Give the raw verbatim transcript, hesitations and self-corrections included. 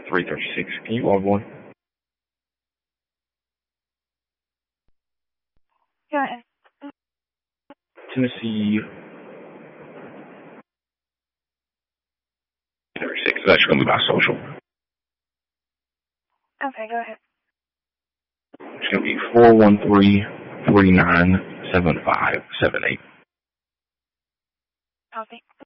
three thirty-six. Can you log one? Yeah. Tennessee thirty-six. That's going to be my social. Okay, go ahead. It's going to be four one three, three nine seven five seven eight. Copy.